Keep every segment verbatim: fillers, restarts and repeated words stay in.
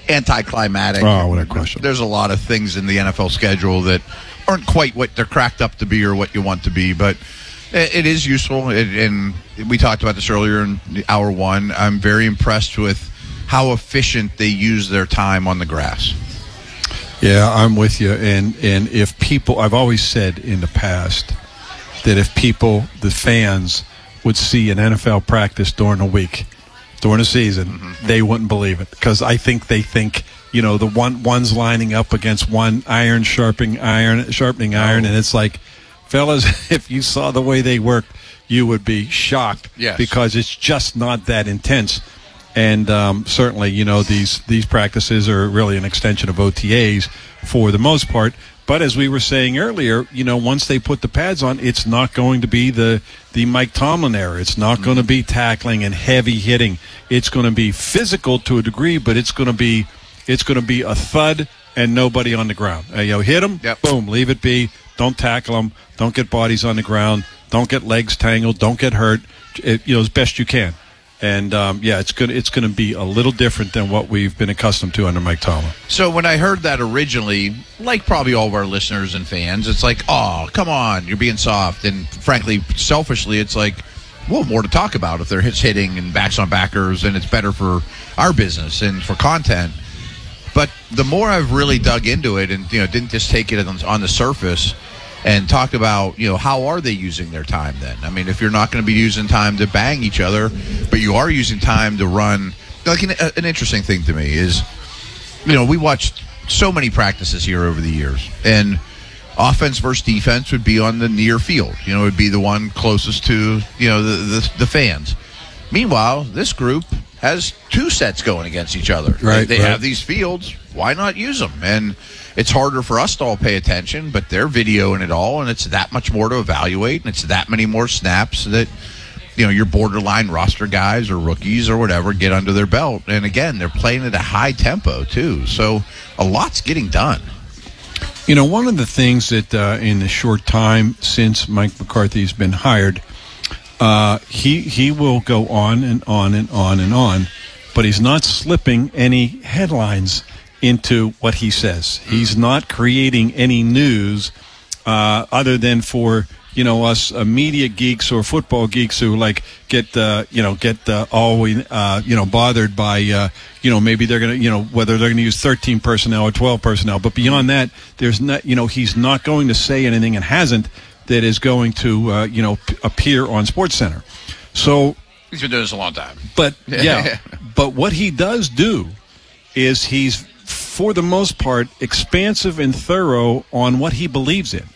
anticlimactic. Oh, what a question. There's a lot of things in the N F L schedule that aren't quite what they're cracked up to be or what you want to be, but it is useful. It, and we talked about this earlier in hour one. I'm very impressed with how efficient they use their time on the grass. Yeah, I'm with you. And and if people, I've always said in the past that if people, the fans, would see an N F L practice during the week, during the season, mm-hmm. they wouldn't believe it. Because I think they think, you know, the one one's lining up against one, iron sharpening iron, sharpening iron, oh. and it's like, fellas, if you saw the way they work, you would be shocked. Yes. Because it's just not that intense. And um, certainly, you know, these these practices are really an extension of O T As for the most part. But as we were saying earlier, you know, once they put the pads on, it's not going to be the, the Mike Tomlin era. It's not mm-hmm. going to be tackling and heavy hitting. It's going to be physical to a degree, but it's going to be it's going to be a thud and nobody on the ground. Uh, you know, hit them, yep. boom, leave it be. Don't tackle them. Don't get bodies on the ground. Don't get legs tangled. Don't get hurt. It, you know, as best you can. And, um, yeah, it's going it's to be a little different than what we've been accustomed to under Mike Tomlin. So when I heard that originally, like probably all of our listeners and fans, it's like, oh, come on, you're being soft. And, frankly, selfishly, it's like, well, more to talk about if they're hits hitting and backs on backers, and it's better for our business and for content. But the more I've really dug into it and, you know, didn't just take it on, on the surface and talk about, you know, how are they using their time then? I mean, if you're not going to be using time to bang each other, but you are using time to run, like an, an interesting thing to me is, you know, we watched so many practices here over the years, and offense versus defense would be on the near field. You know, it would be the one closest to, you know, the, the, the fans. Meanwhile, this group has two sets going against each other. Right, they they right. have these fields. Why not use them? And it's harder for us to all pay attention, but they're videoing it all, and it's that much more to evaluate, and it's that many more snaps that, you know, your borderline roster guys or rookies or whatever get under their belt. And, again, they're playing at a high tempo, too. So a lot's getting done. You know, one of the things that uh, in the short time since Mike McCarthy's been hired, uh, he he will go on and on and on and on, but he's not slipping any headlines into what he says. He's not creating any news uh, other than for, you know, us uh, media geeks or football geeks who like get uh, you know get uh, always uh, you know bothered by uh, you know maybe they're gonna you know whether they're gonna use thirteen personnel or twelve personnel. But beyond that, there's not you know he's not going to say anything and hasn't that is going to uh, you know p- appear on SportsCenter. So he's been doing this a long time. But yeah, but what he does do is he's, for the most part, expansive and thorough on what he believes in.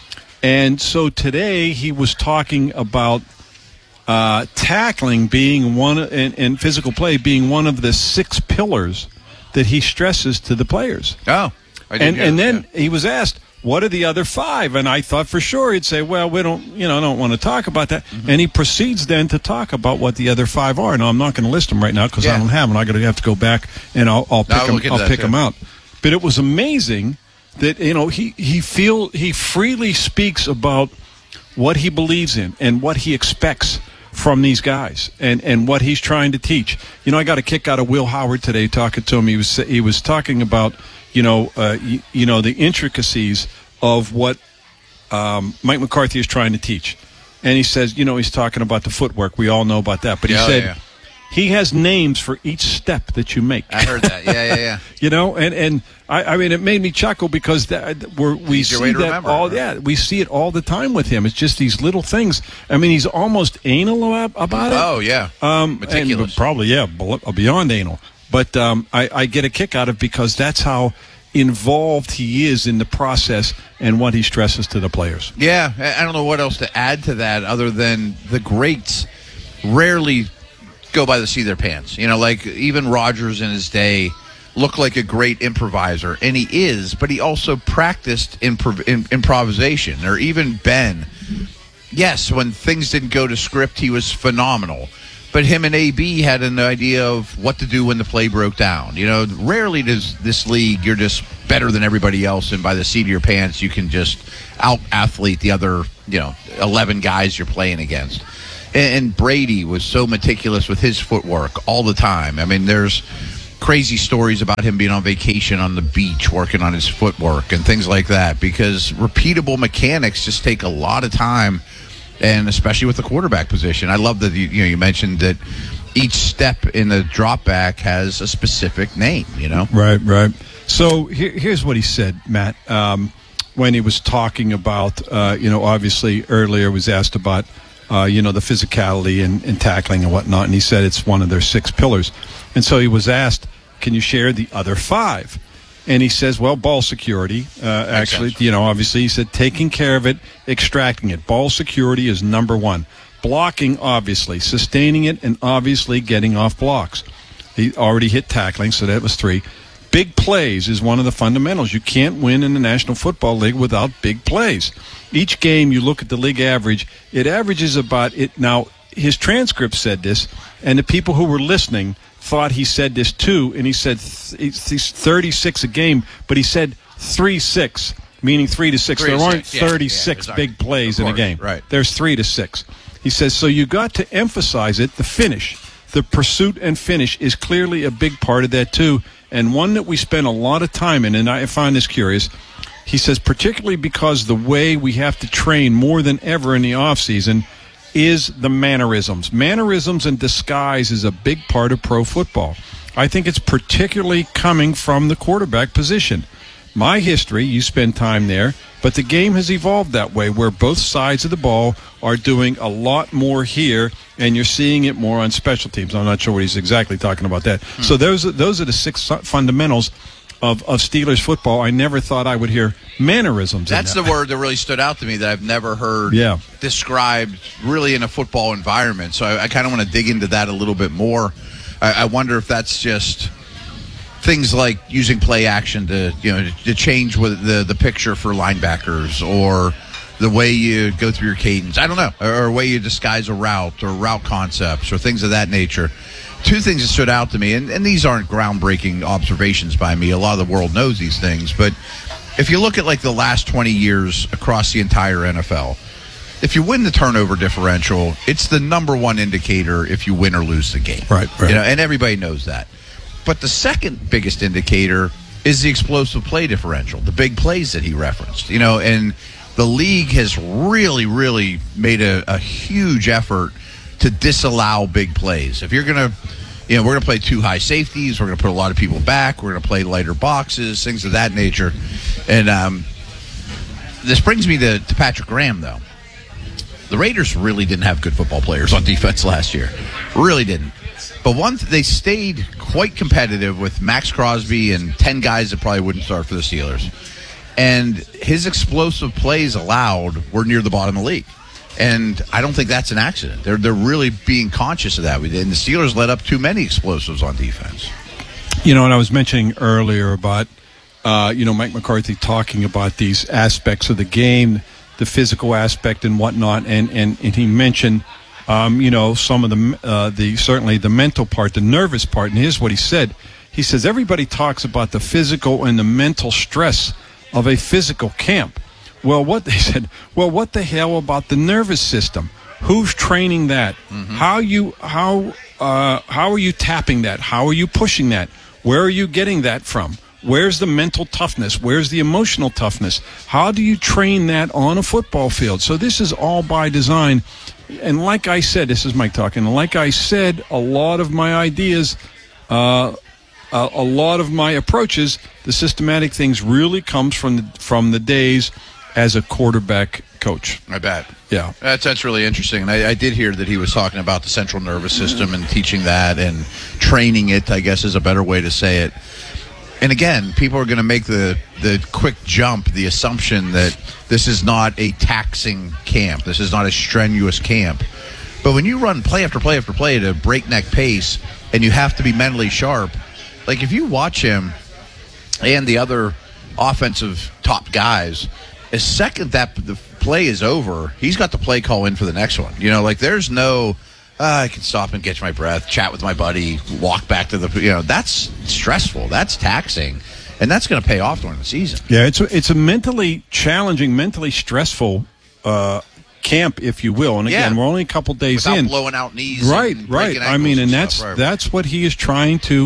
And so today he was talking about uh, tackling being one and, and physical play being one of the six pillars that he stresses to the players. Oh, I didn't and hear and that, then yeah. he was asked, "What are the other five?" And I thought for sure he'd say, "Well, we don't, you know, don't want to talk about that." Mm-hmm. And he proceeds then to talk about what the other five are. Now I'm not going to list them right now because yeah. I don't have them. I'm going to have to go back and I'll, I'll pick I'll them. I'll pick them out. But it was amazing that, you know, he he feel he freely speaks about what he believes in and what he expects from these guys and, and what he's trying to teach. You know, I got a kick out of Will Howard today talking to him. He was he was talking about, you know, uh, you, you know, the intricacies of what um, Mike McCarthy is trying to teach. And he says, you know, he's talking about the footwork. We all know about that. But he yeah, said yeah. he has names for each step that you make. I heard that. Yeah, yeah, yeah. You know, and, and I, I mean, it made me chuckle because that, we're, we Easier see way to that remember, all. right? Yeah, we see it all the time with him. It's just these little things. I mean, he's almost anal about, about it. Oh, yeah. Um, Meticulous. And probably, yeah, beyond anal. But um, I, I get a kick out of it because that's how involved he is in the process and what he stresses to the players. Yeah, I don't know what else to add to that other than the greats rarely go by the seat of their pants. You know, like even Rodgers in his day looked like a great improviser, and he is, but he also practiced improv- in, improvisation. Or even Ben, yes, when things didn't go to script, he was phenomenal. But him and A B had an idea of what to do when the play broke down. You know, rarely does this league, you're just better than everybody else, and by the seat of your pants, you can just out-athlete the other, you know, eleven guys you're playing against. And, and Brady was so meticulous with his footwork all the time. I mean, there's crazy stories about him being on vacation on the beach working on his footwork and things like that, because repeatable mechanics just take a lot of time, and especially with the quarterback position. I love that you, you know you mentioned that each step in the drop back has a specific name, you know? Right, right. So here, here's what he said, Matt, um, when he was talking about, uh, you know, obviously earlier was asked about, uh, you know, the physicality and, and tackling and whatnot, and he said it's one of their six pillars. And so he was asked, can you share the other five? And he says, well, ball security, uh, actually, you know, obviously, he said taking care of it, extracting it. Ball security is number one. Blocking, obviously, sustaining it, and obviously getting off blocks. He already hit tackling, so that was three. Big plays is one of the fundamentals. You can't win in the National Football League without big plays. Each game, you look at the league average, it averages about it. Now, his transcript said this, and the people who were listening thought he said this too, and he said th- he's thirty-six a game, but he said three six, meaning three to six. Three there to aren't six. Yeah, thirty-six yeah, big plays in in a game. Right. There's three to six. He says, so you got to emphasize it, the finish. The pursuit and finish is clearly a big part of that too, and one that we spend a lot of time in, and I find this curious. He says, particularly because the way we have to train more than ever in the offseason is the mannerisms. Mannerisms and disguise is a big part of pro football. I think it's particularly coming from the quarterback position. My history, you spend time there, but the game has evolved that way, where both sides of the ball are doing a lot more here, and you're seeing it more on special teams. I'm not sure what he's exactly talking about that. Hmm. So those are, those are the six fundamentals of, of Steelers football. I never thought I would hear mannerisms. That's in that. the word that really stood out to me that I've never heard yeah. described really in a football environment. So I, I kind of want to dig into that a little bit more. I, I wonder if that's just things like using play action to, you know, to change with the, the picture for linebackers, or the way you go through your cadence. I don't know. Or, or way you disguise a route, or route concepts, or things of that nature. Two things that stood out to me, and, and these aren't groundbreaking observations by me. A lot of the world knows these things. But if you look at like the last twenty years across the entire N F L, if you win the turnover differential, it's the number one indicator if you win or lose the game. Right, right. You know, and everybody knows that. But the second biggest indicator is the explosive play differential, the big plays that he referenced. You know, and the league has really, really made a, a huge effort to disallow big plays. If you're going to, you know, we're going to play two high safeties, we're going to put a lot of people back, we're going to play lighter boxes, things of that nature. And um, this brings me to, to Patrick Graham, though. The Raiders really didn't have good football players on defense last year. Really didn't. But one, th- they stayed quite competitive with Max Crosby and ten guys that probably wouldn't start for the Steelers. And his explosive plays allowed were near the bottom of the league. And I don't think that's an accident. They're they're really being conscious of that. And the Steelers let up too many explosives on defense. You know, and I was mentioning earlier about, uh, you know, Mike McCarthy talking about these aspects of the game, the physical aspect and whatnot, and, and, and he mentioned, um, you know, some of the, uh, the certainly the mental part, the nervous part, and here's what he said. He says, everybody talks about the physical and the mental stress of a physical camp. Well, what they said, well, what the hell about the nervous system? Who's training that? Mm-hmm. How you how uh, how are you tapping that? How are you pushing that? Where are you getting that from? Where's the mental toughness? Where's the emotional toughness? How do you train that on a football field? So this is all by design. And like I said, this is Mike talking. Like I said, a lot of my ideas, uh, a, a lot of my approaches, the systematic things really comes from the, from the days as a quarterback coach. I bet. Yeah. That's that's really interesting. And I, I did hear that he was talking about the central nervous system and teaching that and training it, I guess is a better way to say it. And again, people are going to make the, the quick jump, the assumption that this is not a taxing camp. This is not a strenuous camp. But when you run play after play after play at a breakneck pace and you have to be mentally sharp, like if you watch him and the other offensive top guys, as second that the play is over, he's got the play call in for the next one. You know, like there's no, uh, I can stop and catch my breath, chat with my buddy, walk back to the, you know, that's stressful. That's taxing. And that's going to pay off during the season. Yeah, it's a, it's a mentally challenging, mentally stressful uh, camp, if you will. And again, yeah. we're only a couple days Without in. blowing out knees. Right, and right. breaking I mean, and ankles that's stuff, right. that's what he is trying to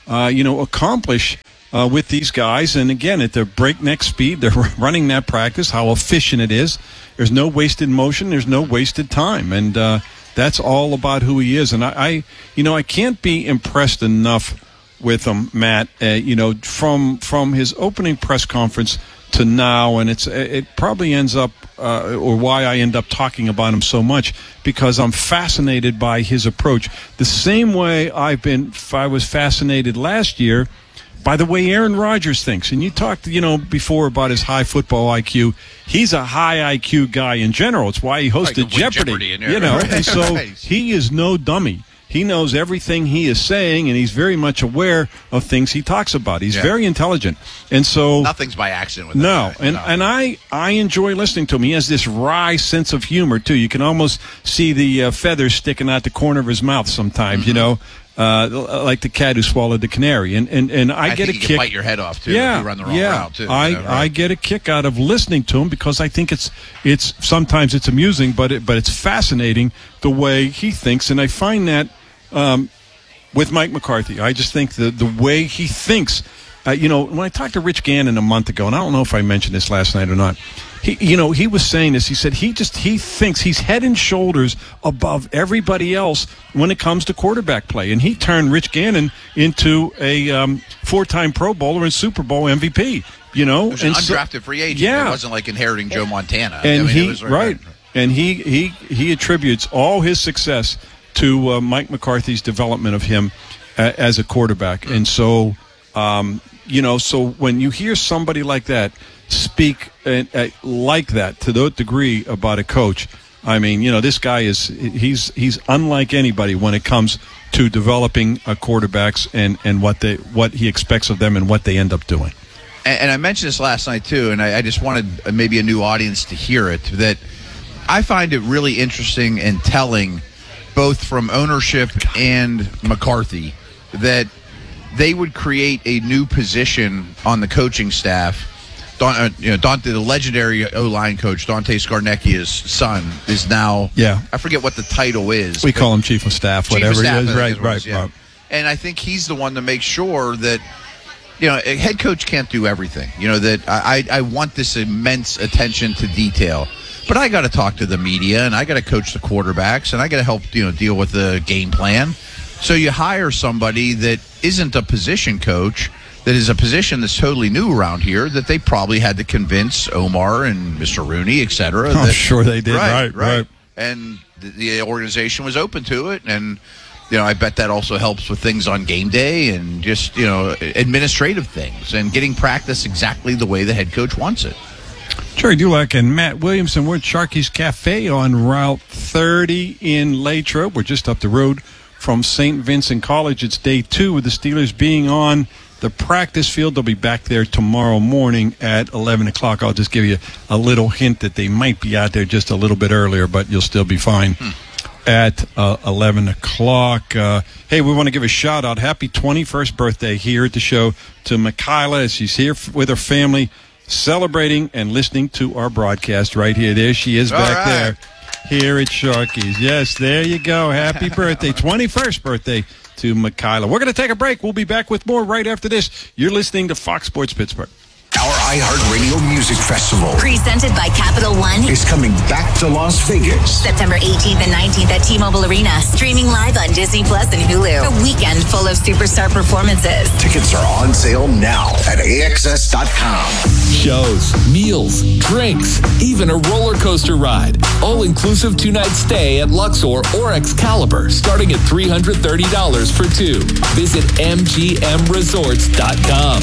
uh, you know, accomplish uh, with these guys. And again, at their breakneck speed, they're running that practice, how efficient it is. There's no wasted motion. There's no wasted time. And uh, that's all about who he is. And I, I, you know, I can't be impressed enough with him, Matt, uh, you know, from from his opening press conference to now, and it's it probably ends up, uh, or why I end up talking about him so much, because I'm fascinated by his approach. The same way I've been, I was fascinated last year by the way Aaron Rodgers thinks. And you talked, you know, before about his high football I Q. He's a high I Q guy in general. It's why he hosted like Jeopardy, Jeopardy in there, you know, right? and so Right. he is no dummy. He knows everything he is saying, and he's very much aware of things he talks about. He's Yeah. very intelligent. And so Nothing's by accident with no, that guy. and No. and I I enjoy listening to him. He has this wry sense of humor too. You can almost see the uh, feathers sticking out the corner of his mouth sometimes. Mm-hmm. You know, uh, like the cat who swallowed the canary. And and, and I, I get think a you kick. can bite your head off too yeah, if you run the wrong yeah. route too. I you know, right? I get a kick out of listening to him because I think it's it's sometimes it's amusing, but it, but it's fascinating the way he thinks, and I find that. Um, With Mike McCarthy, I just think the the way he thinks, uh, you know, when I talked to Rich Gannon a month ago, and I don't know if I mentioned this last night or not, he, you know, he was saying this. He said he just he thinks he's head and shoulders above everybody else when it comes to quarterback play, and he turned Rich Gannon into a um, four-time Pro Bowler and Super Bowl M V P. You know, It was an and so- undrafted free agent. Yeah. It wasn't like inheriting Joe Montana. and I mean, he it was right, and he he he attributes all his success to uh, Mike McCarthy's development of him uh, as a quarterback. And so, um, you know, so when you hear somebody like that speak uh, uh, like that to that degree about a coach, I mean, you know, this guy is he's he's unlike anybody when it comes to developing uh, quarterbacks and, and what they what he expects of them and what they end up doing. And, and I mentioned this last night too, and I, I just wanted uh, maybe a new audience to hear it. That I find it really interesting and telling, both from ownership and McCarthy, that they would create a new position on the coaching staff. Don, uh, you know, Dante, the legendary O-line coach, Dante Scarnecchia's son, is now. Yeah. I forget what the title is. We call him chief of staff, Chief of whatever staff, he is. I think Right, is what it right, is, yeah. right. And I think he's the one to make sure that, you know, a head coach can't do everything. You know, that I, I want this immense attention to detail. But I got to talk to the media, and I got to coach the quarterbacks, and I got to help, you know, deal with the game plan. So you hire somebody that isn't a position coach, that is a position that's totally new around here, that they probably had to convince Omar and Mister Rooney, et cetera. I'm that- sure they did. Right, right. And the, the organization was open to it, and you know, I bet that also helps with things on game day and just, you know, administrative things and getting practice exactly the way the head coach wants it. Jerry Dulac and Matt Williamson. We're at Sharky's Cafe on Route thirty in Latrobe. We're just up the road from Saint Vincent College. It's day two with the Steelers being on the practice field. They'll be back there tomorrow morning at eleven o'clock. I'll just give you a little hint that they might be out there just a little bit earlier, but you'll still be fine. Hmm. At uh, eleven o'clock. Uh, hey, we want to give a shout out. Happy twenty-first birthday here at the show to Michaela as she's here f- with her family, celebrating and listening to our broadcast right here. There she is. All back right. There here at Sharky's. Yes, there you go. Happy birthday. twenty-first birthday to Michaela. We're going to take a break. We'll be back with more right after this. You're listening to Fox Sports Pittsburgh. Our iHeartRadio Music Festival, presented by Capital One, is coming back to Las Vegas. September eighteenth and nineteenth at T-Mobile Arena. Streaming live on Disney Plus and Hulu. A weekend full of superstar performances. Tickets are on sale now at A X S dot com. Shows, meals, drinks, even a roller coaster ride. All-inclusive two-night stay at Luxor or Excalibur, starting at three hundred thirty dollars for two. Visit M G M resorts dot com.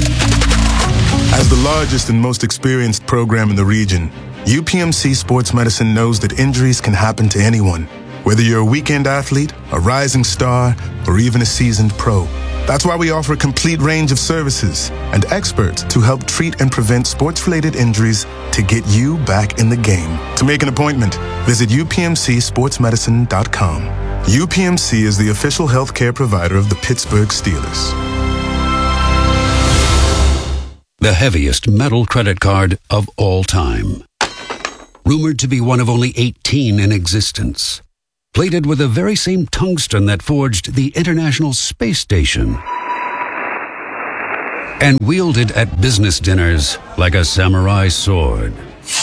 As the largest and most experienced program in the region, U P M C Sports Medicine knows that injuries can happen to anyone, whether you're a weekend athlete, a rising star, or even a seasoned pro. That's why we offer a complete range of services and experts to help treat and prevent sports-related injuries to get you back in the game. To make an appointment, visit U P M C sports medicine dot com. U P M C is the official healthcare provider of the Pittsburgh Steelers. The heaviest metal credit card of all time. Rumored to be one of only eighteen in existence. Plated with the very same tungsten that forged the International Space Station. and wielded at business dinners like a samurai sword.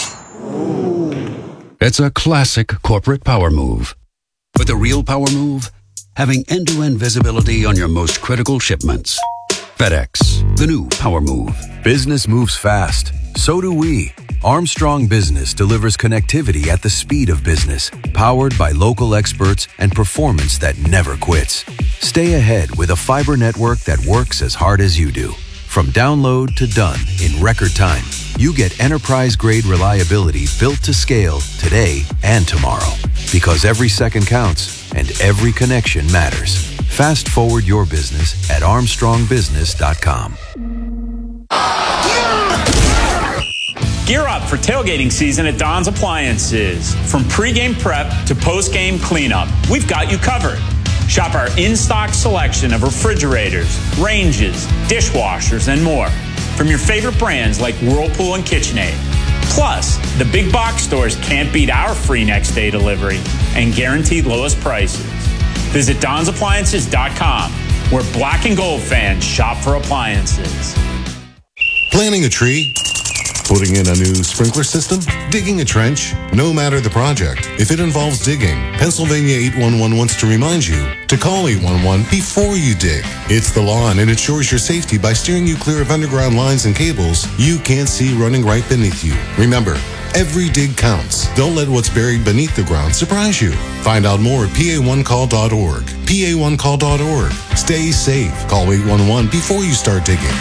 It's a classic corporate power move. But the real power move? Having end-to-end visibility on your most critical shipments. FedEx, the new power move. Business moves fast. So do we. Armstrong Business delivers connectivity at the speed of business, powered by local experts and performance that never quits. Stay ahead with a fiber network that works as hard as you do. From download to done in record time, you get enterprise-grade reliability built to scale today and tomorrow. Because every second counts and every connection matters. Fast forward your business at armstrong business dot com. Gear up for tailgating season at Don's Appliances. From pregame prep to postgame cleanup, we've got you covered. Shop our in-stock selection of refrigerators, ranges, dishwashers, and more from your favorite brands like Whirlpool and KitchenAid. Plus, the big box stores can't beat our free next day delivery and guaranteed lowest prices. Visit dons appliances dot com, where black and gold fans shop for appliances. Planting a tree? Putting in a new sprinkler system? Digging a trench? No matter the project, if it involves digging, Pennsylvania eight one one wants to remind you to call eight one one before you dig. It's the law, and it ensures your safety by steering you clear of underground lines and cables you can't see running right beneath you. Remember, every dig counts. Don't let what's buried beneath the ground surprise you. Find out more at P A one call dot org. P A one call dot org. Stay safe. Call eight one one before you start digging.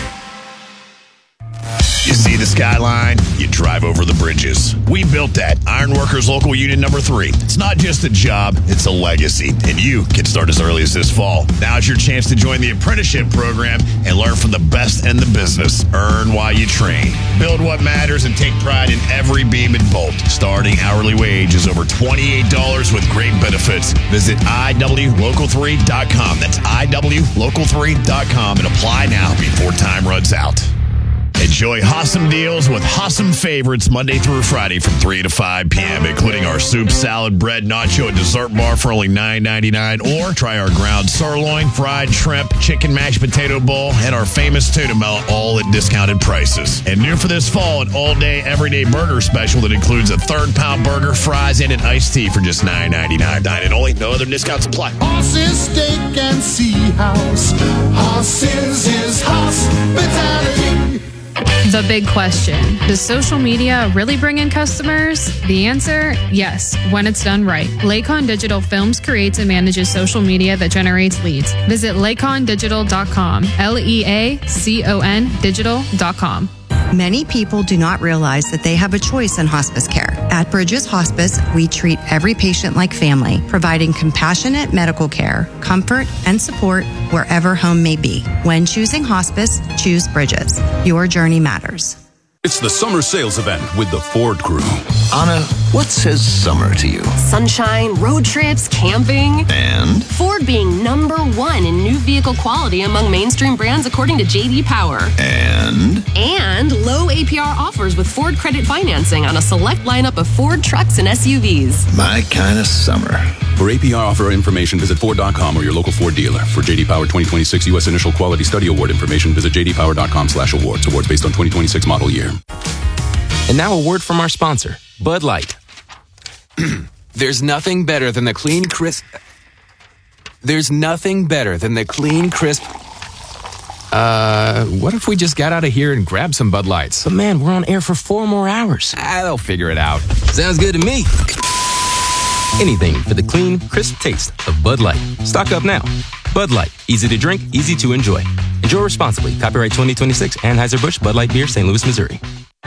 You see the skyline, you drive over the bridges. We built that. Ironworkers Local Union Number three. It's not just a job, it's a legacy. And you can start as early as this fall. Now's your chance to join the apprenticeship program and learn from the best in the business. Earn while you train. Build what matters and take pride in every beam and bolt. Starting hourly wage is over twenty-eight dollars with great benefits. Visit I W local three dot com. That's I W local three dot com and apply now before time runs out. Enjoy awesome deals with awesome favorites Monday through Friday from three to five p.m., including our soup, salad, bread, nacho, and dessert bar for only nine ninety-nine. Or try our ground sirloin, fried shrimp, chicken mashed potato bowl, and our famous tuna melt, all at discounted prices. And new for this fall, an all-day, everyday burger special that includes a third-pound burger, fries, and an iced tea for just nine ninety-nine. Dine and only, no other discounts apply. Horses, steak, and sea house. Horses is hospitality. The big question, does social media really bring in customers? The answer, yes, when it's done right. Lakon Digital films, creates, and manages social media that generates leads. Visit lakon digital dot com, L E A C O N digital dot com. Many people do not realize that they have a choice in hospice care. At Bridges Hospice, we treat every patient like family, providing compassionate medical care, comfort, and support wherever home may be. When choosing hospice, choose Bridges. Your journey matters. It's the summer sales event with the Ford crew. Anna, what says summer to you? Sunshine, road trips, camping. And? Ford being number one in new vehicle quality among mainstream brands according to J D Power. And? And low A P R offers with Ford credit financing on a select lineup of Ford trucks and S U Vs. My kind of summer. For A P R offer information, visit Ford dot com or your local Ford dealer. For J D Power twenty twenty-six U S Initial Quality Study Award information, visit j d power dot com slash awards. Awards based on twenty twenty-six model year. And now a word from our sponsor, Bud Light. There's nothing better than the clean, crisp... There's nothing better than the clean, crisp... Uh, what if we just got out of here and grabbed some Bud Lights? But man, we're on air for four more hours. Ah, they'll figure it out. Sounds good to me. Anything for the clean, crisp taste of Bud Light. Stock up now. Bud Light. Easy to drink, easy to enjoy. Enjoy responsibly. Copyright twenty twenty-six, Anheuser-Busch Bud Light Beer, Saint Louis, Missouri.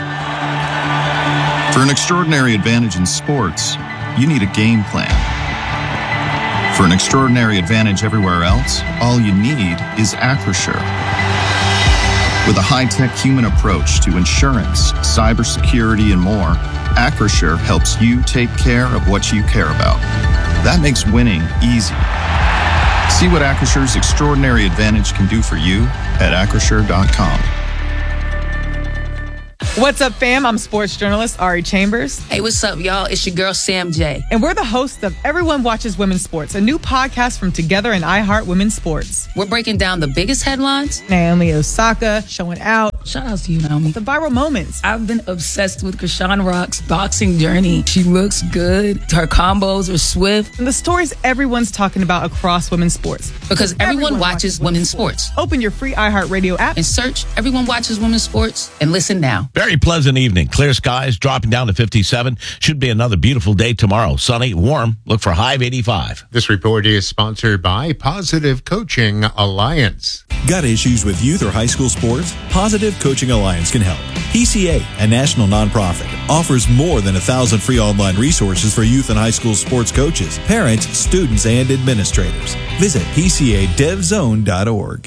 For an extraordinary advantage in sports, you need a game plan. For an extraordinary advantage everywhere else, all you need is Acrisure. With a high-tech human approach to insurance, cybersecurity, and more, Acrisure helps you take care of what you care about. That makes winning easy. See what Acrisure's extraordinary advantage can do for you at acrisure dot com. What's up, fam? I'm sports journalist Ari Chambers. Hey, what's up, y'all? It's your girl, Sam J. And we're the hosts of Everyone Watches Women's Sports, a new podcast from Together and iHeart Women's Sports. We're breaking down the biggest headlines. Naomi Osaka showing out. Shout out to you, Naomi. The viral moments. I've been obsessed with Krishan Rock's boxing journey. She looks good. Her combos are swift. And the stories everyone's talking about across women's sports. Because everyone, everyone watches, watches women's sports. sports. Open your free iHeartRadio app and search Everyone Watches Women's Sports and listen now. Very pleasant evening. Clear skies, dropping down to fifty-seven. Should be another beautiful day tomorrow. Sunny, warm. Look for high of eighty-five. This report is sponsored by Positive Coaching Alliance. Got issues with youth or high school sports? Positive Coaching Alliance can help. P C A, a national nonprofit, offers more than a thousand free online resources for youth and high school sports coaches, parents, students, and administrators. Visit P C A dev zone dot org.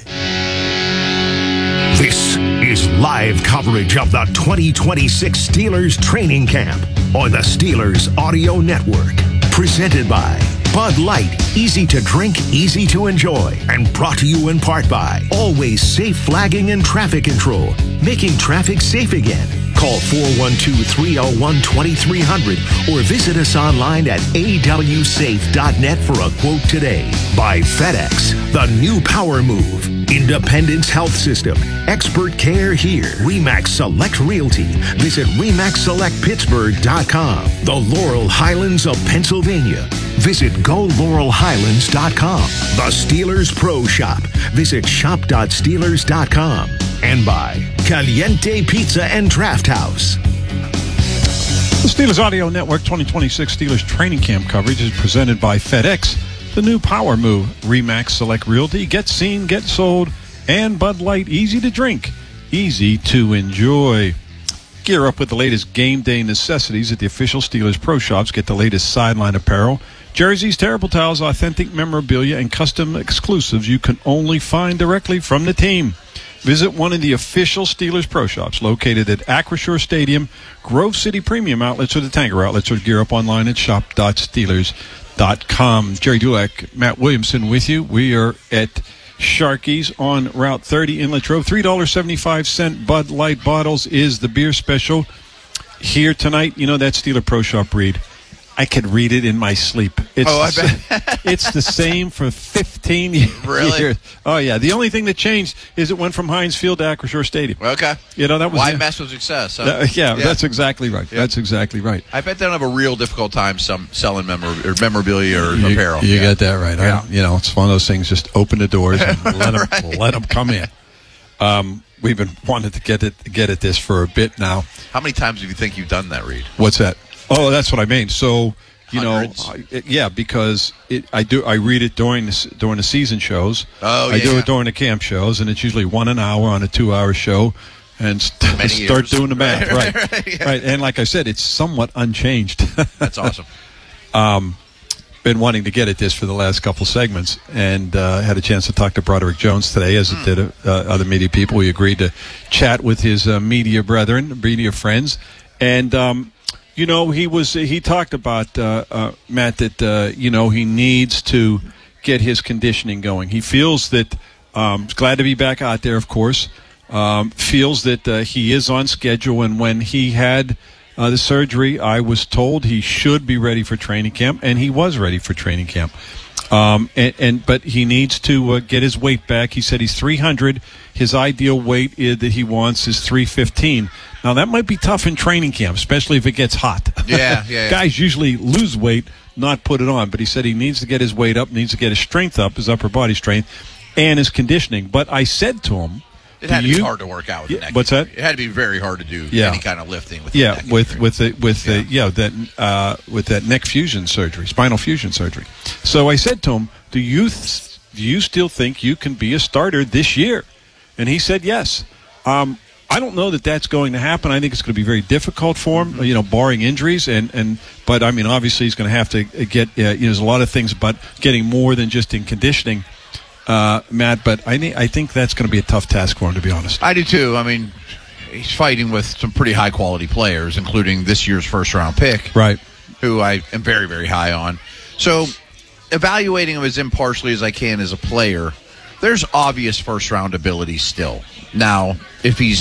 This is live coverage of the twenty twenty-six Steelers training camp on the Steelers Audio Network. Presented by Bud Light, easy to drink, easy to enjoy. And brought to you in part by Always Safe Flagging and Traffic Control, making traffic safe again. Call four one two, three oh one, two three zero zero or visit us online at a w safe dot net for a quote today. By FedEx, the new power move. Independence Health System. Expert care here. RE/MAX Select Realty. Visit remax select pittsburgh dot com. The Laurel Highlands of Pennsylvania. Visit go laurel highlands dot com. The Steelers Pro Shop. Visit shop dot steelers dot com. And by Caliente Pizza and Draft House. The Steelers Audio Network twenty twenty-six Steelers training camp coverage is presented by FedEx, the new power move. RE/MAX Select Realty. Get seen, get sold. And Bud Light, easy to drink, easy to enjoy. Gear up with the latest game day necessities at the official Steelers Pro Shops. Get the latest sideline apparel, jerseys, terrible towels, authentic memorabilia, and custom exclusives you can only find directly from the team. Visit one of the official Steelers Pro Shops located at Acrisure Stadium, Grove City Premium Outlets, or the Tanger Outlets, or gear up online at shop dot steelers dot com. Jerry Dulac, Matt Williamson with you. We are at Sharky's on Route thirty in Latrobe. three dollars and seventy-five cents Bud Light bottles is the beer special here tonight. You know that Steeler Pro Shop read? I could read it in my sleep. It's oh, I the, bet. It's the same for fifteen years. Really? Oh, yeah. The only thing that changed is it went from Heinz Field to Acrisure Stadium. Okay. You know, that was... Why yeah. mess with success? Huh? That, yeah, yeah, that's exactly right. Yeah. That's exactly right. I bet they don't have a real difficult time some selling memor- or memorabilia or you, apparel. You yeah. got that right. Yeah. I, you know, it's one of those things, just open the doors and let them, right. let them come in. Um, we've been wanting to get it get at this for a bit now. How many times do you think you've done that, Reed? What's that? Oh, that's what I mean. So... You Hundreds. know, I, it, yeah, because it, I do. I read it during the during the season shows. Oh, I yeah. do it during the camp shows, and it's usually one an hour on a two-hour show, and st- Many start years. doing the math. Right, Right, right, yeah. right. And like I said, it's somewhat unchanged. That's awesome. um, been wanting to get at this for the last couple segments, and uh, had a chance to talk to Broderick Jones today, as it did uh, other media people. We agreed to chat with his uh, media brethren, media friends, and. Um, You know, he was. He talked about uh, uh, Matt that uh, you know he needs to get his conditioning going. He feels that um, he's glad to be back out there. Of course, um, feels that uh, he is on schedule. And when he had uh, the surgery, I was told he should be ready for training camp, and he was ready for training camp. Um, and, and but he needs to uh, get his weight back. He said he's three hundred. His ideal weight is, that he wants is three fifteen. Now, that might be tough in training camp, especially if it gets hot. Yeah, yeah, yeah. Guys usually lose weight, not put it on. But he said he needs to get his weight up, needs to get his strength up, his upper body strength, and his conditioning. But I said to him, It had to you, be hard to work out with yeah, the neck. what's that? It had to be very hard to do Yeah. any kind of lifting with yeah, the neck with injury. with the with the yeah that uh, with that neck fusion surgery, spinal fusion surgery. So I said to him, "Do you th- do you still think you can be a starter this year?" And he said, "Yes." Um, I don't know that that's going to happen. I think it's going to be very difficult for him, you know, barring injuries. And, and but I mean, obviously, he's going to have to get. Uh, you know, there's a lot of things about getting more than just in conditioning, uh, Matt. But I think I think that's going to be a tough task for him, to be honest. I do too. I mean, he's fighting with some pretty high quality players, including this year's first round pick, right? Who I am very, very high on. So, evaluating him as impartially as I can as a player, there's obvious first round ability still. Now, if he's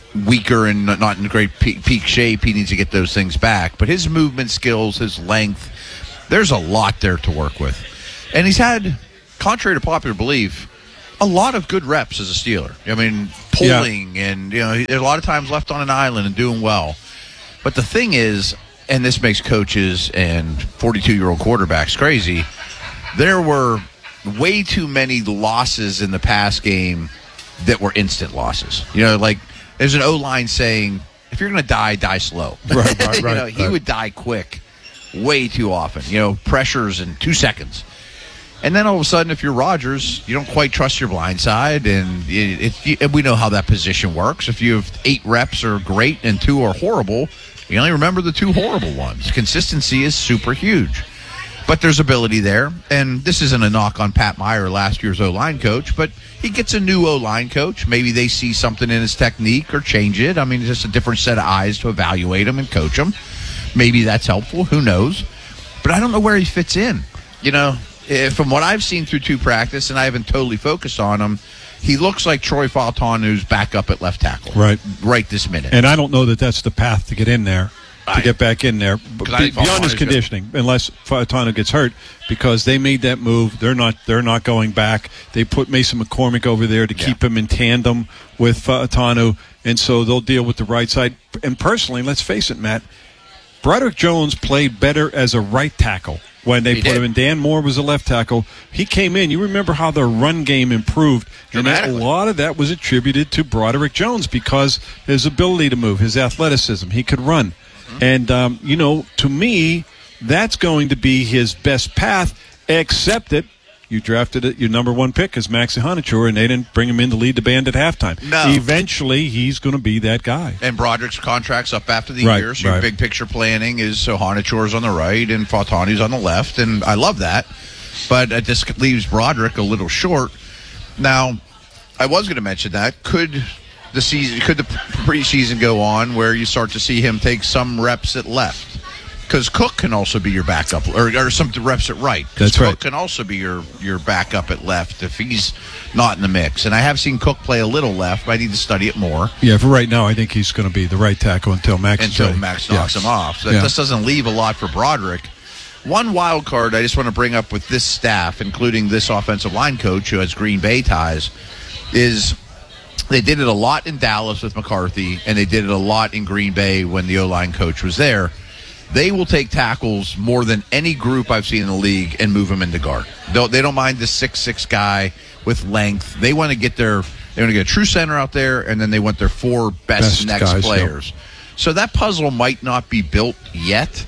weaker and not in great peak, peak shape. He needs to get those things back. But his movement skills, his length, there's a lot there to work with. And he's had, contrary to popular belief, a lot of good reps as a Steeler. I mean, pulling yeah. and, you know, a lot of times left on an island and doing well. But the thing is, and this makes coaches and forty-two-year-old quarterbacks crazy, there were way too many losses in the pass game that were instant losses. You know, like there's an O-line saying, if you're going to die, die slow. Right, right, you know, right. He right. would die quick way too often. You know, pressures in two seconds. And then all of a sudden, if you're Rodgers, you don't quite trust your blind side, and it, it, it, we know how that position works. If you have eight reps are great and two are horrible, you only remember the two horrible ones. Consistency is super huge. But there's ability there, and this isn't a knock on Pat Meyer, last year's O-line coach, but he gets a new O-line coach. Maybe they see something in his technique or change it. I mean, it's just a different set of eyes to evaluate him and coach him. Maybe that's helpful. Who knows? But I don't know where he fits in. You know, from what I've seen through two practice, and I haven't totally focused on him, he looks like Troy Fautanu's back up at left tackle. Right. Right this minute. And I don't know that that's the path to get in there. To get back in there, Be, beyond his conditioning, good. Unless Fautanu gets hurt, because they made that move. They're not. They're not going back. They put Mason McCormick over there to yeah. keep him in tandem with Fautanu, and so they'll deal with the right side. And personally, let's face it, Matt, Broderick Jones played better as a right tackle when they he put did. him in. Dan Moore was a left tackle. He came in. You remember how their run game improved, and that, a lot of that was attributed to Broderick Jones because his ability to move, his athleticism. He could run. And, um, you know, to me, that's going to be his best path, except that you drafted it, your number one pick is Maxi Honachur, and they didn't bring him in to lead the band at halftime. No. Eventually, he's going to be that guy. And Broderick's contract's up after the right, year, so right. your big picture planning is so Honachur's on the right and Fautanu's on the left, and I love that. But it just leaves Broderick a little short. Now, I was going to mention that. Could... The season could the preseason go on where you start to see him take some reps at left, because Cook can also be your backup, or, or some reps at right. That's Cook right. can also be your your backup at left if he's not in the mix. And I have seen Cook play a little left, but I need to study it more. Yeah, for right now, I think he's going to be the right tackle until Max until is ready. Max knocks yeah. him off. So yeah. this doesn't leave a lot for Broderick. One wild card I just want to bring up with this staff, including this offensive line coach who has Green Bay ties, is. They did it a lot in Dallas with McCarthy, and they did it a lot in Green Bay when the O-line coach was there. They will take tackles more than any group I've seen in the league and move them into guard. They'll, they don't mind the six six guy with length. They want to get their they want to get a true center out there, and then they want their four best, Best next guys, players. Yep. So that puzzle might not be built yet,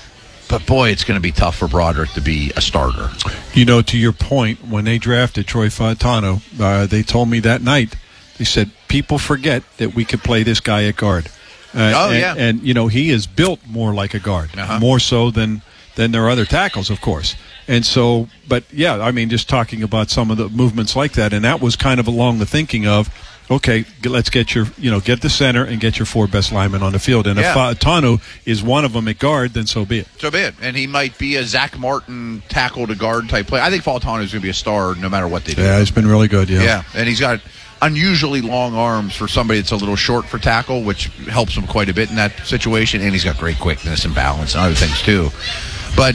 but boy, it's going to be tough for Broderick to be a starter. You know, to your point, when they drafted Troy Fautanu, uh, they told me that night, they said, people forget that we could play this guy at guard. Uh, oh, and, yeah. And, you know, he is built more like a guard, uh-huh. more so than, than their other tackles, of course. And so, but, yeah, I mean, just talking about some of the movements like that, and that was kind of along the thinking of, okay, let's get your, you know, get the center and get your four best linemen on the field. And yeah. if Fautanu is one of them at guard, then so be it. So be it. And he might be a Zach Martin tackle to guard type player. I think Fautanu is going to be a star no matter what they do. Yeah, he's been really good, yeah. Yeah, and he's got unusually long arms for somebody that's a little short for tackle, which helps him quite a bit in that situation. And he's got great quickness and balance and other things too. But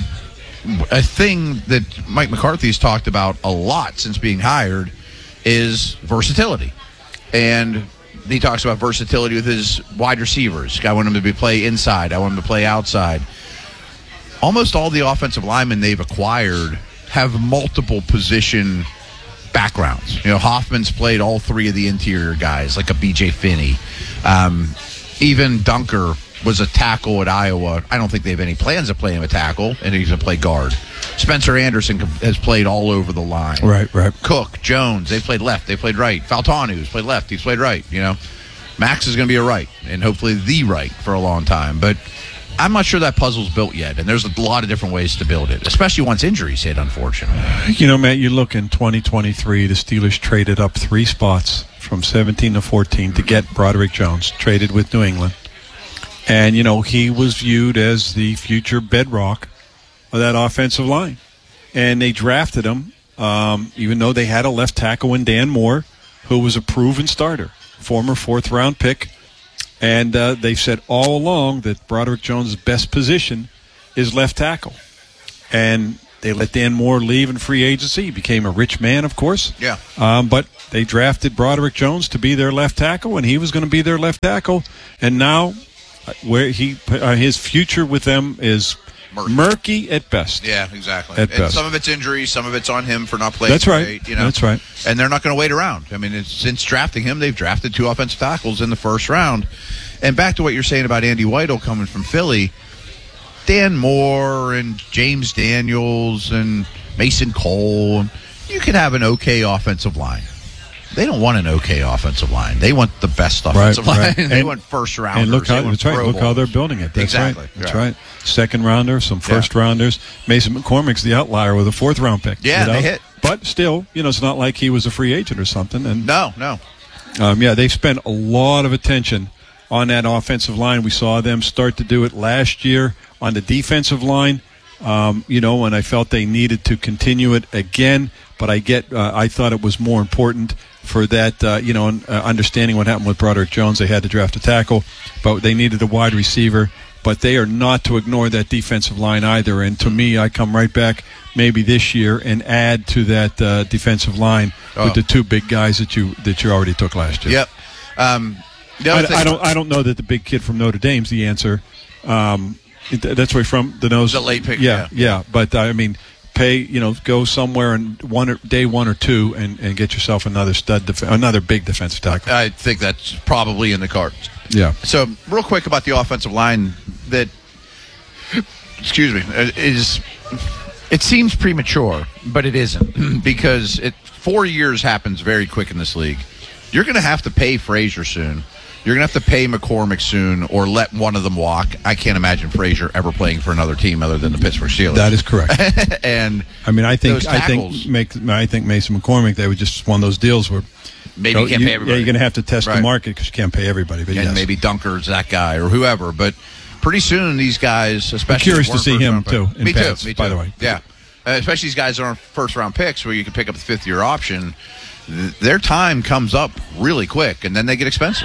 a thing that Mike McCarthy's talked about a lot since being hired is versatility. And he talks about versatility with his wide receivers. I want him to be play inside. I want him to play outside. Almost all the offensive linemen they've acquired have multiple position backgrounds. You know, Hoffman's played all three of the interior guys, like a B J Finney. Um, even Dunker was a tackle at Iowa. I don't think they have any plans of playing him a tackle, and he's going to play guard. Spencer Anderson has played all over the line. Right, right. Cook, Jones, they played left, they played right. Fautanu's played left, he's played right, you know. Max is going to be a right, and hopefully the right for a long time. But I'm not sure that puzzle's built yet, and there's a lot of different ways to build it, especially once injuries hit, unfortunately. You know, Matt, you look in twenty twenty-three, the Steelers traded up three spots from seventeen to fourteen to get Broderick Jones, traded with New England. And, you know, he was viewed as the future bedrock of that offensive line. And they drafted him, um, even though they had a left tackle in Dan Moore, who was a proven starter, former fourth-round pick And uh, they've said all along that Broderick Jones' best position is left tackle. And they let Dan Moore leave in free agency. He became a rich man, of course. Yeah. Um, but they drafted Broderick Jones to be their left tackle, and he was going to be their left tackle. And now where he uh, his future with them is murky, murky at best. Yeah, exactly. At and best. Some of it's injury, some of it's on him for not playing. That's right. Great, you know? That's right. And they're not going to wait around. I mean, it's, since drafting him, they've drafted two offensive tackles in the first round. And back to what you're saying about Andy Weidel coming from Philly, Dan Moore and James Daniels and Mason Cole, you could have an okay offensive line. They don't want an okay offensive line. They want the best offensive right, line. right. They and, want first rounders. And look how, they want that's right. Pro Look how they're Bowls. building it. That's exactly. right. That's right. right. Second rounder, some first Yeah. rounders. Mason McCormick's the outlier with a fourth round pick. Yeah, you know? they hit. But still, you know, it's not like he was a free agent or something. And no, no. Um, yeah, they've spent a lot of attention on that offensive line. We saw them start to do it last year on the defensive line. Um, you know, and I felt they needed to continue it again. But I get, uh, I thought it was more important for that, uh, you know, uh, understanding what happened with Broderick Jones. They had to draft a tackle, but they needed a wide receiver. But they are not to ignore that defensive line either. And to me, I come right back maybe this year and add to that uh, defensive line Oh. with the two big guys that you that you already took last year. Yep. Um, the I, other thing- I don't. I don't know that the big kid from Notre Dame's the answer. Um, it- that's where from the nose. The late pick, Yeah, yeah. yeah. But uh, I mean, pay. You know, go somewhere and one or, day one or two, and, and get yourself another stud, def- another big defensive tackle. I think that's probably in the cards. Yeah. So, real quick about the offensive line, that, excuse me, is it seems premature, but it isn't because it four years happens very quick in this league. You're going to have to pay Frazier soon. You're going to have to pay McCormick soon, or let one of them walk. I can't imagine Frazier ever playing for another team other than the Pittsburgh Steelers. That is correct. and I mean, I think those I tackles- think make, I think Mason McCormick. They were just one of those deals where Maybe you can't pay everybody. Yeah, you're going to have to test the Right. market because you can't pay everybody. But and yes. maybe Dunker's that guy or whoever. But pretty soon, these guys, especially curious to weren't see first him, round too, pick- in Me pads, too. Me too. by the way. Yeah, uh, especially these guys that aren't first round picks where you can pick up the fifth year option. Th- their time comes up really quick, and then they get expensive.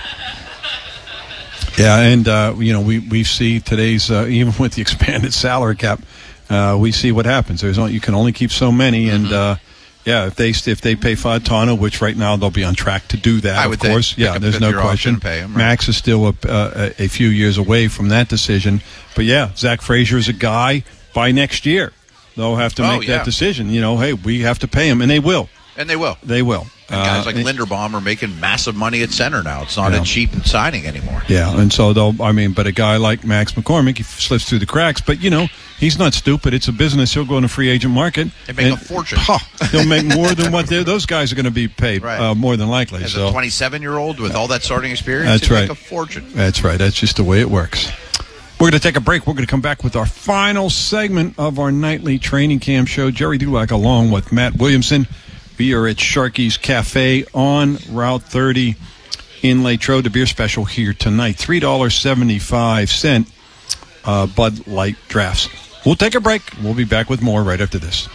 Yeah, and uh, you know we we see today's uh, even with the expanded salary cap, uh, we see what happens. There's only, you can only keep so many, and uh, yeah, if they if they pay Fontana, which right now they'll be on track to do that, I of would think. course. Pick Yeah, up there's fifth no year option question. and pay him, right. Max is still a, a, a few years away from that decision, but yeah, Zach Frazier is a guy by next year. They'll have to Oh, make yeah. that decision. You know, hey, we have to pay him, and they will. And they will. They will. And guys Uh, like Linderbaum are making massive money at center now. It's not Yeah. a cheap signing anymore. Yeah, and so they'll, I mean, but a guy like Max McCormick, he slips through the cracks, but, you know, he's not stupid. It's a business. He'll go in a free agent market. They make a fortune. Ha, he'll make more than what they're- those guys are going to be paid, Right. uh, more than likely. As so a twenty-seven-year-old with all that starting experience, That's he'd right. make a fortune. That's right. That's just the way it works. We're going to take a break. We're going to come back with our final segment of our nightly training camp show. Jerry Dulac along with Matt Williamson. We are at Sharky's Cafe on Route thirty in Latrobe. The beer special here tonight, three dollars and seventy-five cents uh, Bud Light drafts. We'll take a break. We'll be back with more right after this.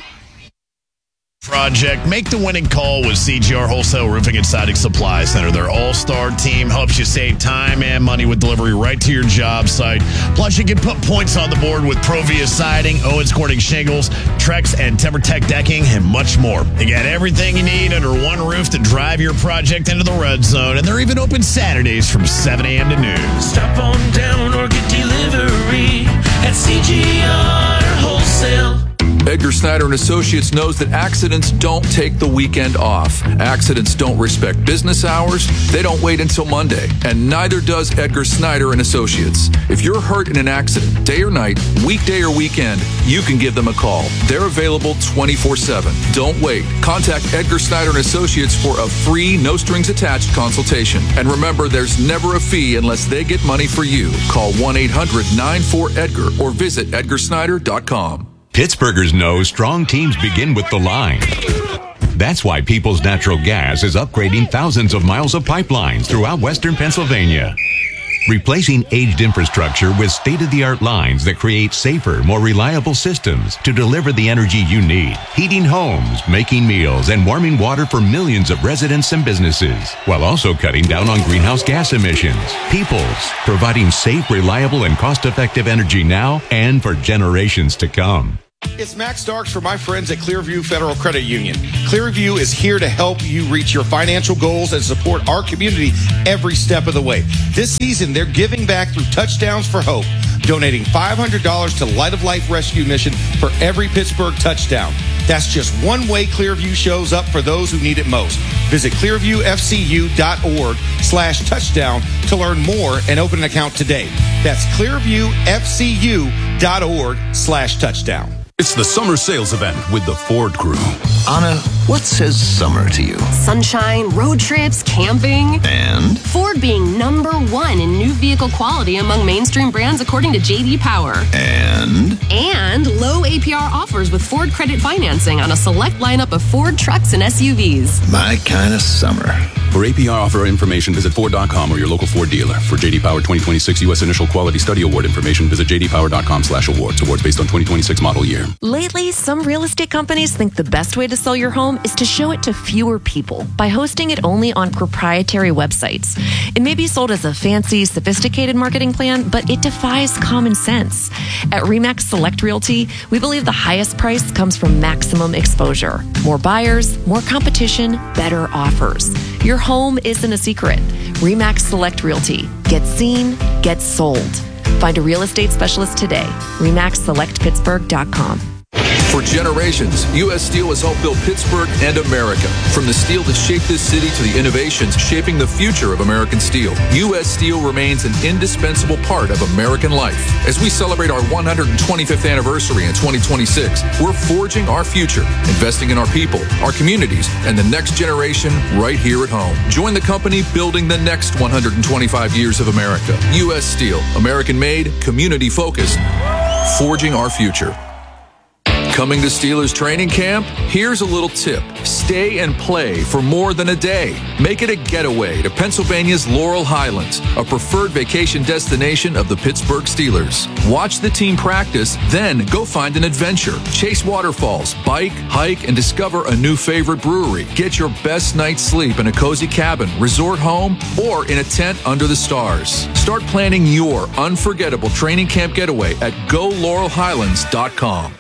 Project. Make the winning call with C G R Wholesale Roofing and Siding Supply Center. Their all-star team helps you save time and money with delivery right to your job site. Plus, you can put points on the board with Provia Siding, Owens Corning Shingles, Trex, and TimberTech Decking, and much more. You got everything you need under one roof to drive your project into the red zone, and they're even open Saturdays from seven a.m. to noon. Stop on down or get delivery at C G R Wholesale. Edgar Snyder and Associates knows that accidents don't take the weekend off. Accidents don't respect business hours. They don't wait until Monday. And neither does Edgar Snyder and Associates. If you're hurt in an accident, day or night, weekday or weekend, you can give them a call. They're available twenty-four seven. Don't wait. Contact Edgar Snyder and Associates for a free, no-strings-attached consultation. And remember, there's never a fee unless they get money for you. Call one eight hundred nine four EDGAR or visit edgar snyder dot com. Pittsburghers know strong teams begin with the line. That's why Peoples Natural Gas is upgrading thousands of miles of pipelines throughout western Pennsylvania. Replacing aged infrastructure with state-of-the-art lines that create safer, more reliable systems to deliver the energy you need. Heating homes, making meals, and warming water for millions of residents and businesses, while also cutting down on greenhouse gas emissions. Peoples, providing safe, reliable, and cost-effective energy now and for generations to come. It's Max Starks for my friends at Clearview Federal Credit Union. Clearview is here to help you reach your financial goals and support our community every step of the way. This season, they're giving back through Touchdowns for Hope, donating five hundred dollars to Light of Life Rescue Mission for every Pittsburgh touchdown. That's just one way Clearview shows up for those who need it most. Visit clearviewfcu.org slash touchdown to learn more and open an account today. That's clearviewfcu.org slash touchdown. It's the summer sales event with the Ford Crew. Anna, what says summer to you? Sunshine, road trips, camping. And? Ford being number one in new vehicle quality among mainstream brands according to J D Power. And? And low A P R offers with Ford credit financing on a select lineup of Ford trucks and S U Vs. My kind of summer. For A P R offer information, visit Ford dot com or your local Ford dealer. For J D Power twenty twenty-six U S Initial Quality Study Award information, visit j d power dot com slash awards. Awards based on twenty twenty-six model year. Lately, some real estate companies think the best way to sell your home is to show it to fewer people by hosting it only on proprietary websites. It may be sold as a fancy, sophisticated marketing plan, but it defies common sense. At RE/MAX Select Realty, we believe the highest price comes from maximum exposure. More buyers, more competition, better offers. Your home isn't a secret. RE/MAX Select Realty. Get seen, get sold. Find a real estate specialist today. re max select pittsburgh dot com. For generations, U S Steel has helped build Pittsburgh and America. From the steel that shaped this city to the innovations shaping the future of American steel, U S Steel remains an indispensable part of American life. As we celebrate our one hundred twenty-fifth anniversary in twenty twenty-six, we're forging our future, investing in our people, our communities, and the next generation right here at home. Join the company building the next one hundred twenty-five years of America. U S Steel, American-made, community-focused, forging our future. Coming to Steelers training camp? Here's a little tip. Stay and play for more than a day. Make it a getaway to Pennsylvania's Laurel Highlands, a preferred vacation destination of the Pittsburgh Steelers. Watch the team practice, then go find an adventure. Chase waterfalls, bike, hike, and discover a new favorite brewery. Get your best night's sleep in a cozy cabin, resort home, or in a tent under the stars. Start planning your unforgettable training camp getaway at go laurel highlands dot com.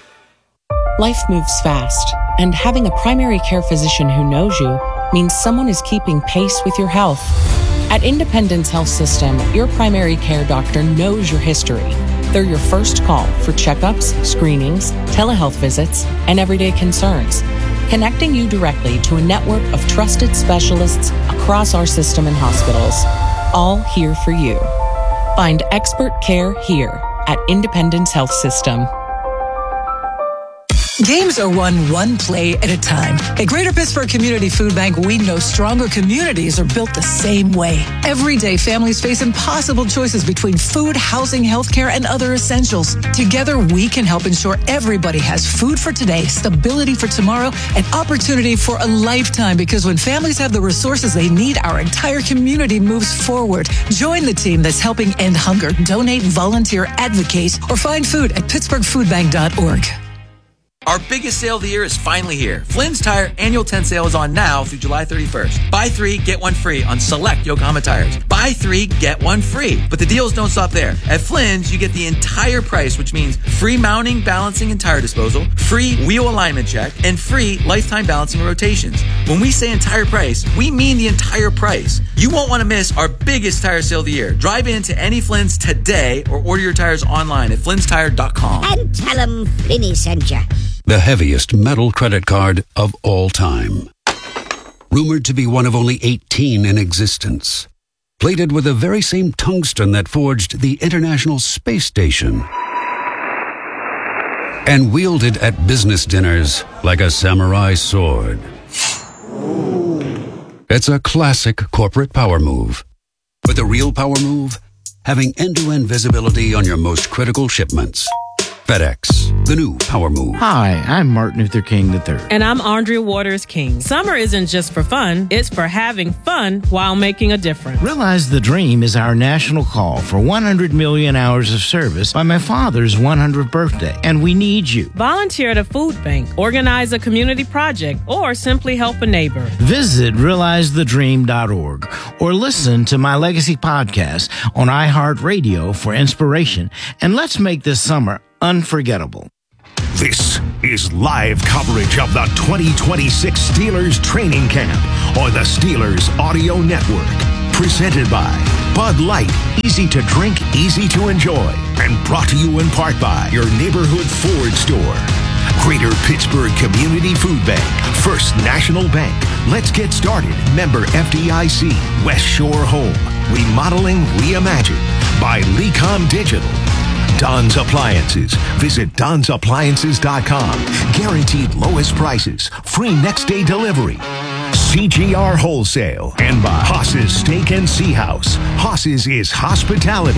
Life moves fast, and having a primary care physician who knows you means someone is keeping pace with your health. At Independence Health System, your primary care doctor knows your history. They're your first call for checkups, screenings, telehealth visits, and everyday concerns, connecting you directly to a network of trusted specialists across our system and hospitals, all here for you. Find expert care here at Independence Health System. Games are won one play at a time. At Greater Pittsburgh Community Food Bank, we know stronger communities are built the same way. Every day, families face impossible choices between food, housing, healthcare, and other essentials. Together, we can help ensure everybody has food for today, stability for tomorrow, and opportunity for a lifetime. Because when families have the resources they need, our entire community moves forward. Join the team that's helping end hunger. Donate, volunteer, advocate, or find food at pittsburgh food bank dot org. Our biggest sale of the year is finally here. Flynn's Tire annual tent sale is on now through July thirty-first. Buy three, get one free on select Yokohama tires. Buy three, get one free. But the deals don't stop there. At Flynn's, you get the entire price, which means free mounting, balancing, and tire disposal, free wheel alignment check, and free lifetime balancing and rotations. When we say entire price, we mean the entire price. You won't want to miss our biggest tire sale of the year. Drive into any Flynn's today or order your tires online at flynn's tire dot com. And tell them Flinny sent you. The heaviest metal credit card of all time. Rumored to be one of only eighteen in existence. Plated with the very same tungsten that forged the International Space Station. And wielded at business dinners like a samurai sword. It's a classic corporate power move. But the real power move? Having end-to-end visibility on your most critical shipments. FedEx. the new power move. Hi, I'm Martin Luther King the third. And I'm Andrea Waters King. Summer isn't just for fun, it's for having fun while making a difference. Realize the Dream is our national call for one hundred million hours of service by my father's one hundredth birthday, and we need you. Volunteer at a food bank, organize a community project, or simply help a neighbor. Visit realize the dream dot org or listen to my Legacy podcast on iHeartRadio for inspiration, and let's make this summer unforgettable. This is live coverage of the twenty twenty-six Steelers training camp on the Steelers Audio Network. Presented by Bud Light, easy to drink, easy to enjoy. And brought to you in part by your neighborhood Ford store. Greater Pittsburgh Community Food Bank, First National Bank. Let's get started. Member F D I C, West Shore Home. Remodeling Reimagined by Lecom Digital. Don's Appliances. Visit Don's Appliances dot com. Guaranteed lowest prices. Free next day delivery. C G R Wholesale. And by Haas's Steak and Sea House. Haas's is hospitality.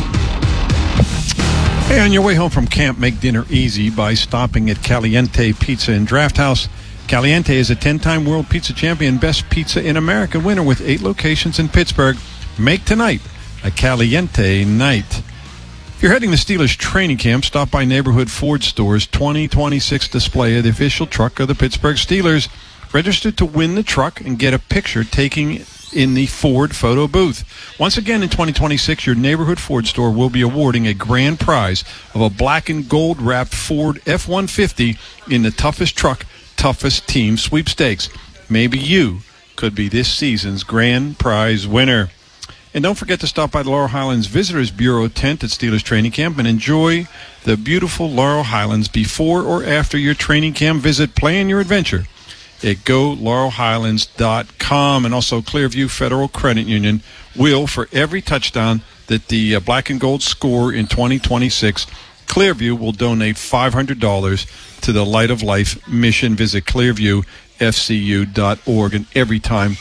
Hey, on your way home from camp, make dinner easy by stopping at Caliente Pizza and Draft House. Caliente is a ten-time world pizza champion, best pizza in America winner with eight locations in Pittsburgh. Make tonight a Caliente night. If you're heading to Steelers training camp, stop by neighborhood Ford Store's twenty twenty-six display of the official truck of the Pittsburgh Steelers. Register to win the truck and get a picture taking in the Ford photo booth. Once again in twenty twenty-six, your neighborhood Ford store will be awarding a grand prize of a black and gold wrapped Ford F one fifty in the toughest truck, toughest team sweepstakes. Maybe you could be this season's grand prize winner. And don't forget to stop by the Laurel Highlands Visitors Bureau tent at Steelers Training Camp and enjoy the beautiful Laurel Highlands before or after your training camp visit. Plan your adventure at go laurel highlands dot com. And also Clearview Federal Credit Union will, for every touchdown that the uh, black and gold score in twenty twenty-six, Clearview will donate five hundred dollars to the Light of Life mission. Visit clearview f c u dot org. And every time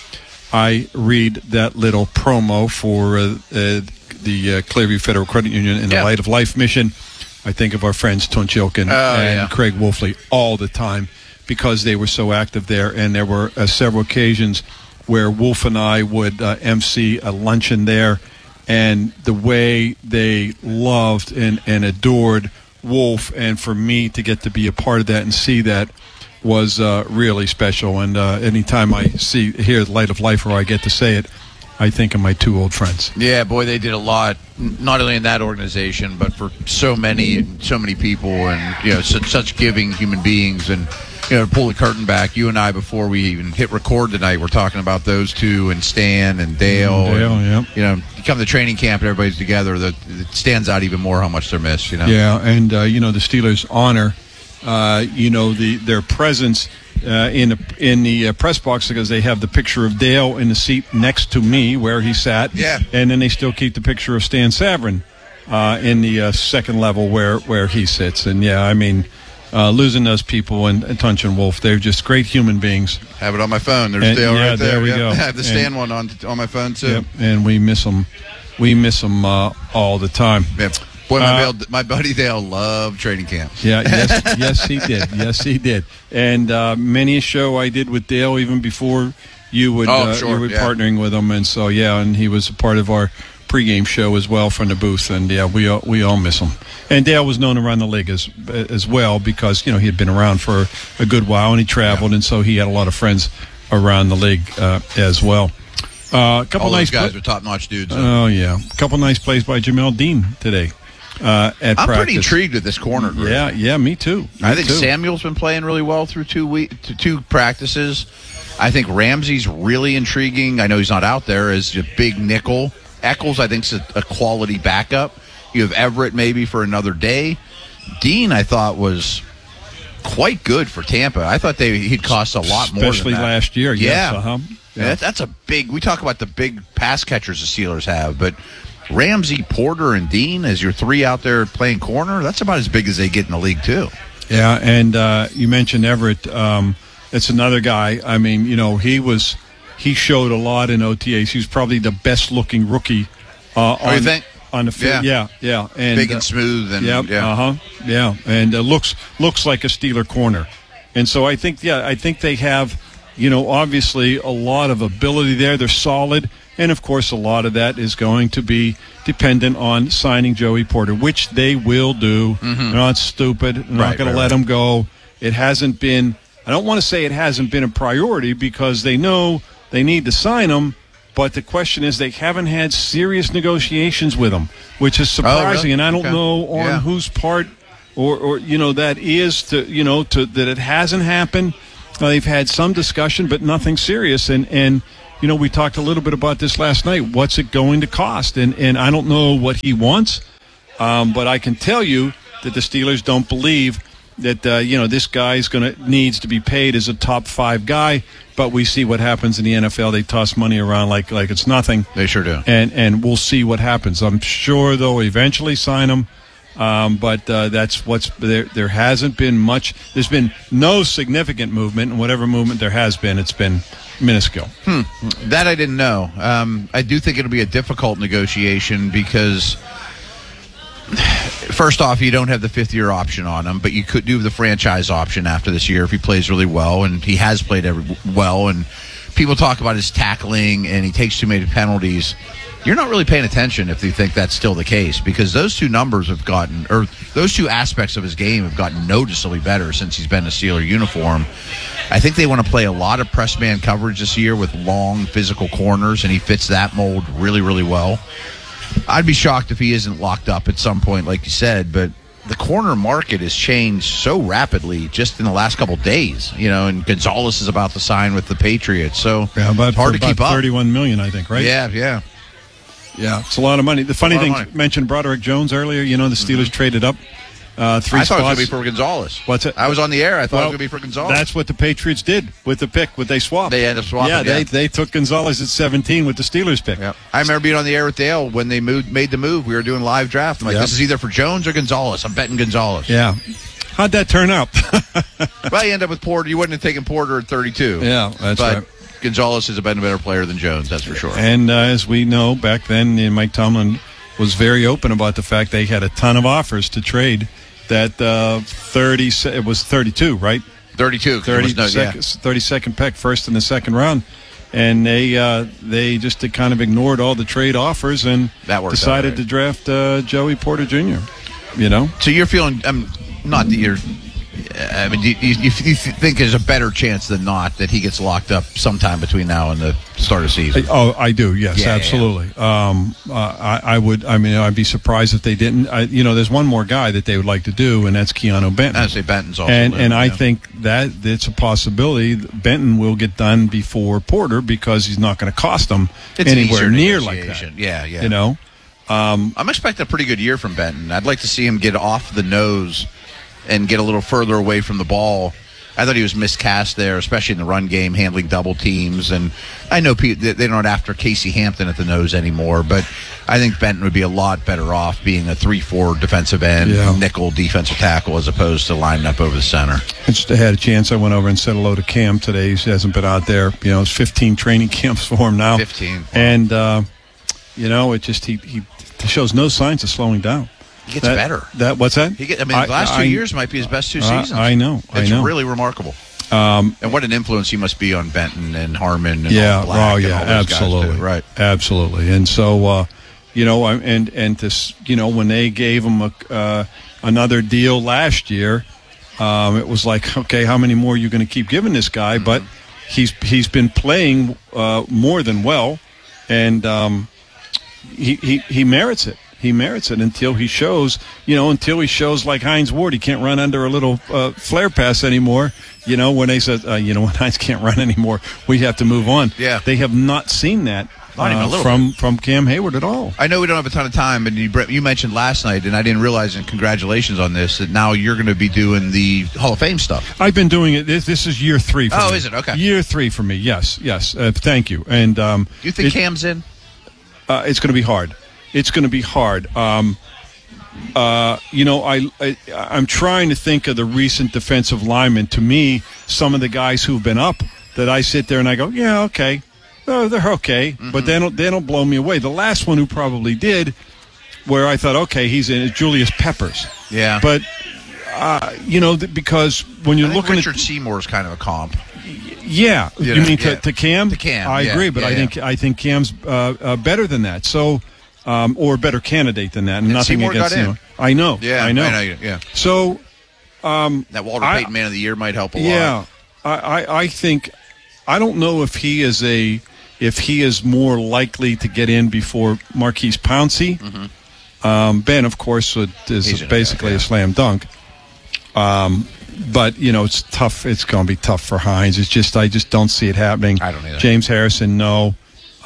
I read that little promo for uh, uh, the uh, Clearview Federal Credit Union and the yeah. Light of Life mission, I think of our friends Tunchilkin oh, and yeah. Craig Wolfley all the time, because they were so active there. And there were uh, several occasions where Wolf and I would uh, emcee a luncheon there, and the way they loved and, and adored Wolf, and for me to get to be a part of that and see that was uh, really special. And uh, anytime I see hear Light of Life, or I get to say it, I think of my two old friends. Yeah, boy, they did a lot, not only in that organization, but for so many, so many people, and you know, such, such giving human beings. And you know, to pull the curtain back, you and I, before we even hit record tonight, we're talking about those two, and Stan and Dale. Mm, Dale, and, yeah. You know, you come to training camp and everybody's together. The, it stands out even more how much they're missed. You know. Yeah, and uh, you know, the Steelers honor. Uh, you know, the their presence uh, in the, in the uh, press box, because they have the picture of Dale in the seat next to me where he sat. Yeah. And then they still keep the picture of Stan Savran uh, in the uh, second level where, where he sits. And, yeah, I mean, uh, losing those people, and, and Tunch and Wolf, they're just great human beings. Have it on my phone. There's and, Dale yeah, right there. there we yep. go. I have the Stan and, one on on my phone, too. Yep. And we miss them. We miss them uh, all the time. Yep. Boy, my, uh, Dale, my buddy Dale loved training camp. Yeah, yes, yes, he did. Yes, he did. And uh, many a show I did with Dale, even before you would, oh, uh, sure, you were yeah. partnering with him. And so, yeah, and he was a part of our pregame show as well from the booth. And yeah, we all, we all miss him. And Dale was known around the league as as well, because you know he had been around for a good while, and he traveled, yeah. and so he had a lot of friends around the league uh, as well. Uh, a couple all nice those guys pla- are top-notch dudes. Though. Oh yeah, a couple nice plays by Jamel Dean today. Uh, at I'm practice. pretty intrigued with this corner group. Yeah, yeah, me too. Me I think too. Samuel's been playing really well through two week, two practices. I think Ramsey's really intriguing. I know he's not out there as a big nickel. Eccles, I think, is a, a quality backup. You have Everett maybe for another day. Dean, I thought, was quite good for Tampa. I thought they he'd cost a lot Especially more than that. last year. Yeah. Yes, uh-huh. Yeah. That, that's a big – we talk about the big pass catchers the Steelers have, but – Ramsey, Porter, and Dean as your three out there playing corner, that's about as big as they get in the league, too. Yeah, and uh, you mentioned Everett. Um, it's another guy. I mean, you know, he was he showed a lot in O T As. He was probably the best-looking rookie. Uh, oh, on, you think? on the field. Yeah, yeah, yeah. and big and uh, smooth, and yep, yeah, uh huh, yeah, and uh, looks looks like a Steeler corner. And so I think, yeah, I think they have, you know, obviously a lot of ability there. They're solid, and of course, a lot of that is going to be dependent on signing Joey Porter, which they will do. Mm-hmm. They're not stupid. They're not right, going right, to let right. him go. It hasn't been. I don't want to say it hasn't been a priority because they know they need to sign him. But the question is, they haven't had serious negotiations with him, which is surprising. Oh, really? And I don't Okay. know on Yeah. whose part, or, or you know, that is to you know to that it hasn't happened. Uh, they've had some discussion, but nothing serious. And and you know, we talked a little bit about this last night. What's it going to cost? And and I don't know what he wants, um, but I can tell you that the Steelers don't believe that uh, you know this guy is going to needs to be paid as a top five guy. But we see what happens in the N F L. They toss money around like like it's nothing. They sure do. And and we'll see what happens. I'm sure they'll eventually sign him. Um, but uh, that's what's there. There hasn't been much. There's been no significant movement, and whatever movement there has been, it's been minuscule. Hmm. That I didn't know. Um, I do think it'll be a difficult negotiation because, first off, you don't have the fifth-year option on him, but you could do the franchise option after this year if he plays really well, and he has played every, well. And people talk about his tackling, and he takes too many penalties. You're not really paying attention if you think that's still the case, because those two numbers have gotten, or those two aspects of his game have gotten noticeably better since he's been in a Steeler uniform. I think they want to play a lot of press man coverage this year with long physical corners, and he fits that mold really, really well. I'd be shocked if he isn't locked up at some point, like you said, but the corner market has changed so rapidly just in the last couple of days, you know, and Gonzalez is about to sign with the Patriots, so Yeah, about, it's hard to about keep up. thirty-one million dollars, I think, right? Yeah, yeah. Yeah, it's a lot of money. The funny a lot thing, of money. mentioned Broderick Jones earlier. You know, the Steelers Mm-hmm. traded up uh, three I thought spots. it was going to be for Gonzalez. What's it? I was on the air. I thought Well, it was going to be for Gonzalez. That's what the Patriots did with the pick. What they swapped. They ended up swapping, Yeah, they yeah. they took Gonzalez at seventeen with the Steelers pick. Yep. I remember being on the air with Dale when they moved, made the move. We were doing live draft. I'm like, Yep. this is either for Jones or Gonzalez. I'm betting Gonzalez. Yeah. How'd that turn out? Well, you end up with Porter. You wouldn't have taken Porter at thirty-two. Yeah, that's but right. Gonzalez is a better, better player than Jones, that's for sure. And uh, as we know, back then, uh, Mike Tomlin was very open about the fact they had a ton of offers to trade. That uh, thirty, se- it was thirty-two, right? thirty-two. 'cause there thirty was no- yeah. seconds, thirty-second pick, first in the second round. And they uh, they just kind of ignored all the trade offers and That worked out, decided right. to draft uh, Joey Porter Junior You know? So you're feeling, um, not that you're, I mean, you, you, you think there's a better chance than not that he gets locked up sometime between now and the start of season? Oh, I do. Yes, Yeah, yeah, absolutely. Um, uh, I, I would. I mean, I'd be surprised if they didn't. I, you know, there's one more guy that they would like to do, and that's Keanu Benton. I'd say Benton's also and in, and I yeah. think that it's a possibility. Benton will get done before Porter because he's not going to cost them It's an anywhere easier near like that. negotiation. Yeah, yeah. You know. Um, I'm expecting a pretty good year from Benton. I'd like to see him get off the nose and get a little further away from the ball. I thought he was miscast there, especially in the run game, handling double teams. And I know pe- they're not after Casey Hampton at the nose anymore, but I think Benton would be a lot better off being a three four defensive end, Yeah. nickel defensive tackle, as opposed to lining up over the center. I just had a chance. I went over and said hello to Cam today. He hasn't been out there. You know, it's fifteen training camps for him now. fifteen. And, uh, you know, it just, he, he shows no signs of slowing down. He gets That- better. That What's that? He get, I mean, the last two I- years might be his best two I- seasons. I know. I It's know. really remarkable. Um, and what an influence he must be on Benton and Harmon and yeah, all Black oh and yeah, all those guys, too. absolutely, Right. absolutely. And so, uh, you know, I- and and this, you know, when they gave him a, uh, another deal last year, um, it was like, okay, how many more are you going to keep giving this guy? Mm-hmm. But he's he's been playing uh, more than well, and um, he, he he merits it. He merits it until he shows, you know, until he shows like Hines Ward. He can't run under a little uh, flare pass anymore. You know, when they said, uh, you know, when Hines can't run anymore, we have to move on. Yeah. They have not seen that Not even a uh, little from, from Cam Hayward at all. I know we don't have a ton of time, and you, you mentioned last night, and I didn't realize, and congratulations on this, that now you're going to be doing the Hall of Fame stuff. I've been doing it. This, this is year three for Oh, me. is it? Okay. Year three for me, yes, yes. Uh, thank you. And um, Do you think it- Cam's in? Uh, it's going to be hard. It's going to be hard. Um, uh, you know, I, I I'm trying to think of the recent defensive linemen. To me, some of the guys who've been up that I sit there and I go, yeah, okay, oh, they're okay, Mm-hmm. but they don't they don't blow me away. The last one who probably did where I thought, okay, he's in is Julius Peppers. Yeah. But, uh, you know, th- because when you're I think looking Richard at... Seymour's kind of a comp. Yeah. You You, know, mean yeah. To, to Cam? To Cam, I yeah, agree, but yeah, I yeah. think I think Cam's uh, uh, better than that. So, um, or a better candidate than that. And, And nothing Seymour against got in. Seymour. I know. Yeah, I know. I know, yeah. So... Um, that Walter I- Payton Man of the Year might help a lot. Yeah, I, I, I think I don't know if he is a if he is more likely to get in before Marquise Pouncey. Mm-hmm. Um, Ben, of course, uh, is He's in basically it, yeah. a slam dunk. Um, but you know, it's tough. It's going to be tough for Hines. It's just I just don't see it happening. I don't either. James Harrison, no.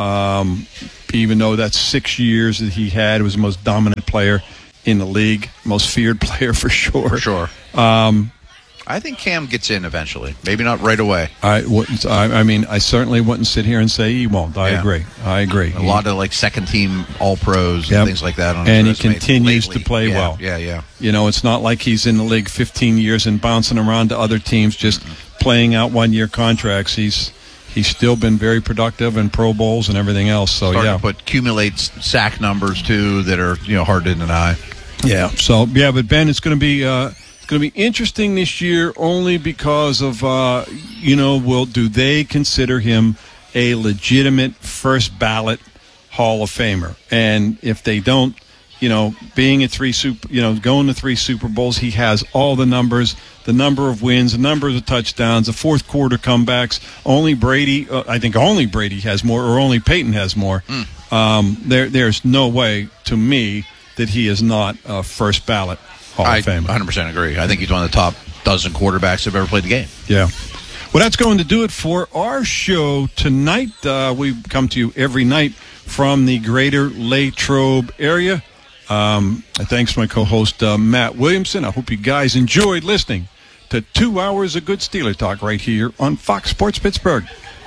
Um, even though that's six years that he had, was the most dominant player in the league, most feared player for sure. For sure. Um, I think Cam gets in eventually. Maybe not right away. I wouldn't. I, I mean, I certainly wouldn't sit here and say he won't. I Yeah. agree. I agree. A lot of like second team All Pros Yep. and things like that on his and he resume continues lately. to play Yeah, well. Yeah, yeah. You know, it's not like he's in the league fifteen years and bouncing around to other teams, just playing out one year contracts. He's he's still been very productive in Pro Bowls and everything else. So Starting yeah, to put accumulates sack numbers too that are you know hard to deny. yeah. So yeah, but Ben, it's going to be. Uh, It's going to be interesting this year only because of, uh, you know, will do they consider him a legitimate first ballot Hall of Famer? And if they don't, you know, being at three super, you know, going to three Super Bowls, he has all the numbers, the number of wins, the number of touchdowns, the fourth quarter comebacks. Only Brady, uh, I think only Brady has more, or only Peyton has more. Mm. Um, there, there's no way to me that he is not a first ballot Hall I of Fame. one hundred percent agree. I think he's one of the top dozen quarterbacks that have ever played the game. Yeah. Well, that's going to do it for our show tonight. Uh, we come to you every night from the greater Latrobe area. Um, thanks to my co-host, uh, Matt Williamson. I hope you guys enjoyed listening to two hours of good Steeler talk right here on Fox Sports Pittsburgh.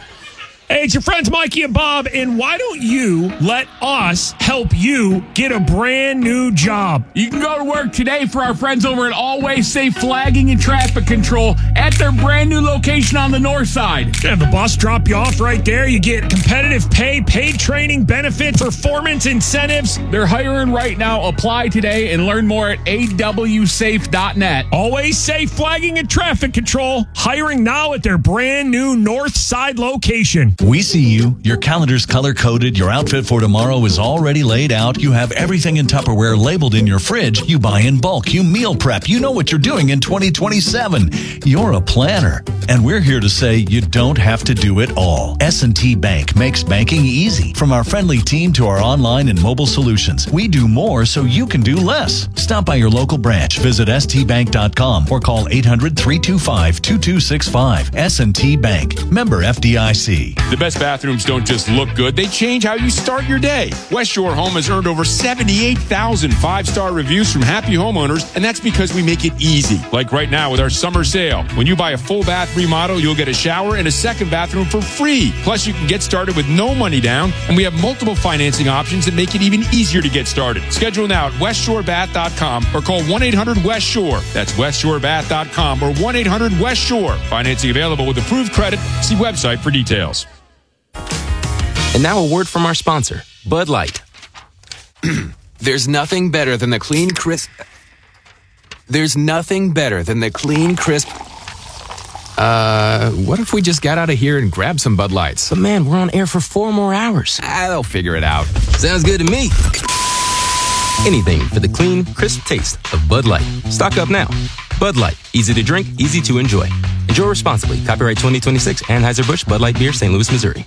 Hey, it's your friends Mikey and Bob, and why don't you let us help you get a brand new job? You can go to work today for our friends over at Always Safe Flagging and Traffic Control at their brand new location on the north side. Have the bus drop you off right there. You get competitive pay, paid training, benefits, performance incentives. They're hiring right now. Apply today and learn more at A W safe dot net. Always Safe Flagging and Traffic Control, hiring now at their brand new north side location. We see you. Your calendar's color-coded. Your outfit for tomorrow is already laid out. You have everything in Tupperware labeled in your fridge. You buy in bulk. You meal prep. You know what you're doing in twenty twenty-seven. You're a planner. And we're here to say you don't have to do it all. S and T Bank makes banking easy. From our friendly team to our online and mobile solutions, we do more so you can do less. Stop by your local branch. Visit S T bank dot com or call eight hundred, three two five, two two six five. S and T Bank. Member F D I C. The best bathrooms don't just look good, they change how you start your day. West Shore Home has earned over seventy-eight thousand five-star reviews from happy homeowners, and that's because we make it easy. Like right now with our summer sale. When you buy a full bath remodel, you'll get a shower and a second bathroom for free. Plus, you can get started with no money down, and we have multiple financing options that make it even easier to get started. Schedule now at west shore bath dot com or call one eight hundred west shore. That's west shore bath dot com or one eight hundred west shore. Financing available with approved credit. See website for details. And now a word from our sponsor, Bud Light. There's nothing better than the clean, crisp... There's nothing better than the clean, crisp... Uh, what if we just got out of here and grabbed some Bud Lights? But man, we're on air for four more hours. Ah, they'll figure it out. Sounds good to me. Anything for the clean, crisp taste of Bud Light. Stock up now. Bud Light. Easy to drink, easy to enjoy. Enjoy responsibly. Copyright twenty twenty-six, Anheuser-Busch, Bud Light Beer, Saint Louis, Missouri.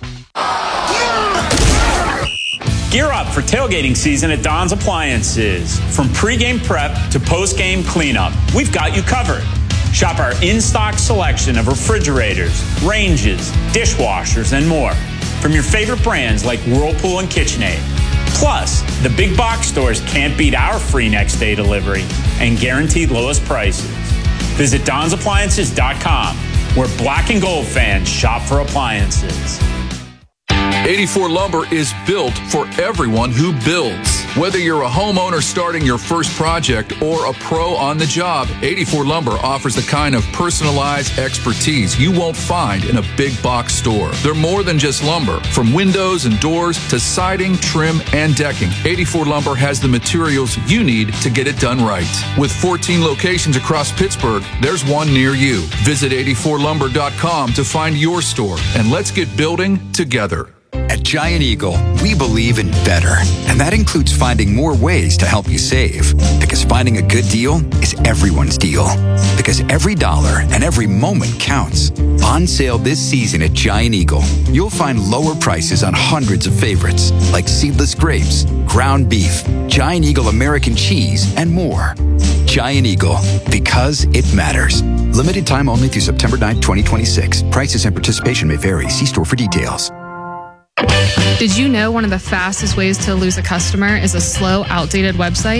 Gear up for tailgating season at Don's Appliances. From pregame prep to postgame cleanup, we've got you covered. Shop our in-stock selection of refrigerators, ranges, dishwashers, and more from your favorite brands like Whirlpool and KitchenAid. Plus, the big box stores can't beat our free next day delivery and guaranteed lowest prices. Visit dons appliances dot com, where black and gold fans shop for appliances. eighty-four Lumber is built for everyone who builds. Whether you're a homeowner starting your first project or a pro on the job, eighty-four Lumber offers the kind of personalized expertise you won't find in a big box store. They're more than just lumber. From windows and doors to siding, trim, and decking, eighty-four Lumber has the materials you need to get it done right. With fourteen locations across Pittsburgh, there's one near you. Visit eighty-four lumber dot com to find your store, and let's get building together. At Giant Eagle, we believe in better, and that includes finding more ways to help you save. Because finding a good deal is everyone's deal. Because every dollar and every moment counts. On sale this season at Giant Eagle, you'll find lower prices on hundreds of favorites, like seedless grapes, ground beef, Giant Eagle American cheese, and more. Giant Eagle, because it matters. Limited time only through September ninth, twenty twenty-six. Prices and participation may vary. See store for details. Did you know one of the fastest ways to lose a customer is a slow, outdated website?